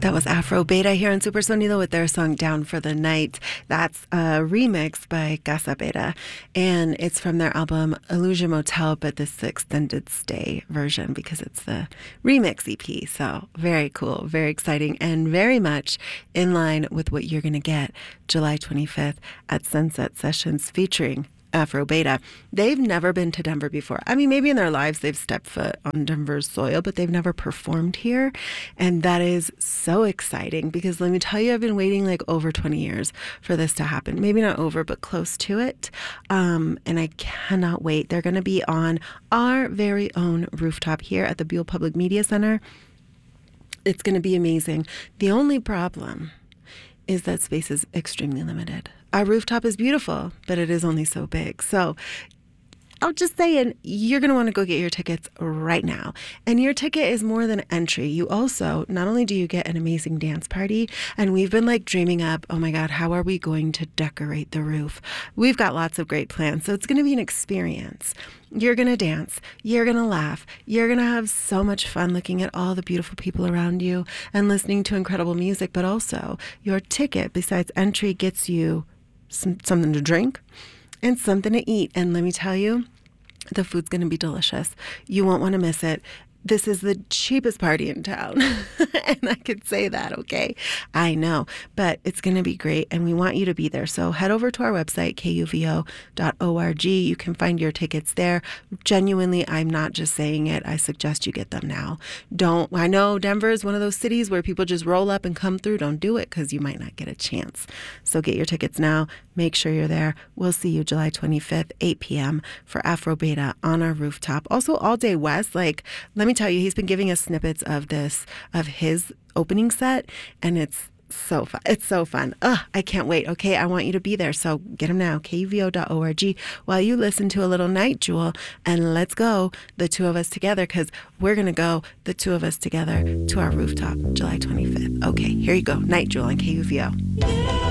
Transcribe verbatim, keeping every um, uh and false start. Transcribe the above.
That was Afro Beta here on Super Sonido with their song Down for the Night. That's a remix by Casa Beta, and it's from their album Illusion Motel, but this is the extended stay version because it's the remix E P. So very cool, very exciting, and very much in line with what you're going to get July twenty-fifth at Sunset Sessions featuring Afro Beta. They've never been to Denver before. I mean, maybe in their lives they've stepped foot on Denver's soil, but they've never performed here. And that is so exciting because let me tell you, I've been waiting like over twenty years for this to happen. Maybe not over, but close to it. Um, and I cannot wait. They're going to be on our very own rooftop here at the Buell Public Media Center. It's going to be amazing. The only problem is that space is extremely limited. Our rooftop is beautiful, but it is only so big. So I'll just say, and you're going to want to go get your tickets right now. And your ticket is more than entry. You also, not only do you get an amazing dance party, and we've been like dreaming up, oh my God, how are we going to decorate the roof? We've got lots of great plans. So it's going to be an experience. You're going to dance. You're going to laugh. You're going to have so much fun looking at all the beautiful people around you and listening to incredible music. But also, your ticket, besides entry, gets you some, something to drink and something to eat. And let me tell you, the food's going to be delicious. You won't want to miss it. This is the cheapest party in town. And I could say that, okay? I know, but it's going to be great, and we want you to be there. So head over to our website, K U V O dot org. You can find your tickets there. Genuinely, I'm not just saying it. I suggest you get them now. Don't, I know Denver is one of those cities where people just roll up and come through. Don't do it because you might not get a chance. So get your tickets now. Make sure you're there. We'll see you July twenty-fifth, eight p.m. for Afro Beta on our rooftop. Also, All Day West, like, let me tell you, he's been giving us snippets of this, of his opening set, and it's so fun. It's so fun. Ugh, I can't wait. Okay, I want you to be there. So get them now, K U V O dot org, while you listen to a little Night Jewel, and let's go, the two of us together, because we're going to go, the two of us together, to our rooftop, July twenty-fifth. Okay, here you go. Night Jewel on K U V O.